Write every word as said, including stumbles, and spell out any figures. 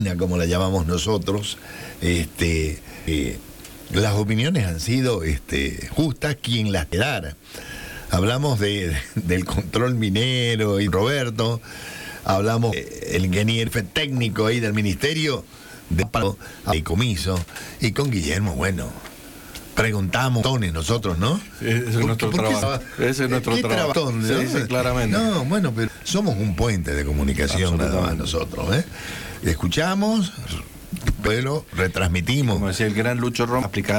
como la llamamos nosotros, este, eh, las opiniones han sido este, justas quien las quedara. Hablamos de, del control minero y Roberto, hablamos del ingeniero técnico ahí del ministerio, de comiso, y con Guillermo, bueno, preguntamos nosotros, ¿no? Ese es nuestro trabajo. Ese es nuestro trabajo. ¿no? Sí, sí, claramente. No, bueno, pero somos un puente de comunicación nada más nosotros, ¿eh? Escuchamos, pero retransmitimos. Como decía el gran Lucho Rom, aplicar